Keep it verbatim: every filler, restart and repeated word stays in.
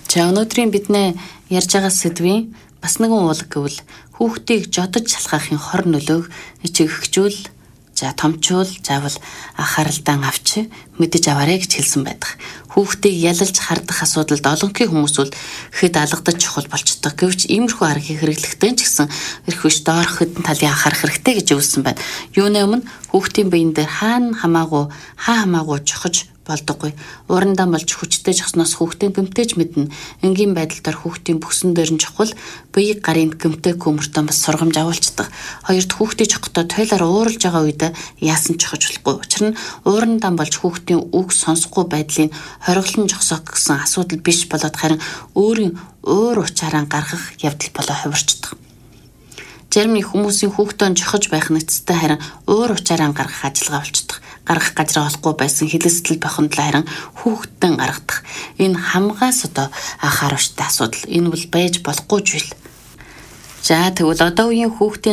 За өнөөдрийн бидний ярьж байгаа сэдвийн бас нэгэн уул гэвэл хүүхдийг жодож шалгахын хор нөлөөг ичгэгчүүл, за томчуул, заавал анхааралдан авч мэдэж аваарэ гэж хэлсэн байдаг. Хүүхдийг ялалж хардах асуудалд олонхын хүмүүс бол хэд алгадаж чухал болчтой. Гэвч иймэрхүү аргыг хэрэглэхдээ ч гэсэн эрх биш доорх хэдэн талын анхаарах хэрэгтэй гэж өгсөн байна. Юуны өмнө хүүхдийн биеийн дээр хаана хамаагүй хаа хамаагүй чухаж болдоггүй. Урандаа болж хүчтэй жагсноос хүүхдийн гэмтэж мэднэ. Энгийн байдлаар хүүхдийн бүсэн дээр нь чухал биеийг гарын гэмтэй көмөртөө бас сургамж агуулцдаг. Хоёрд хүүхдийн чухтаа тойлоор ууралж байгаа үед яасан ч чухаж болохгүй. Учир нь урандаа болж хүүхдийн үг сонсохгүй байдлын хориглон жогсоох гэсэн асуудал биш болоод харин өөрийн уур учаараа гаргах явдал болоо хувирчдаг. Зарим нэг хүмүүсийн хүүхдөө жохож байх нэцтэй харин уур учаараа гаргах ажиллагаа болчдөг. Гаргах газраа олохгүй байсан хэлэстэл бохондлоо харин хүүхдэн гаргадаг. Энэ хамгаас одоо анхааруулжтай асуудал. Энэ бол байж болохгүй зүйл. За тэгвэл одоо үеийн хүүхдийн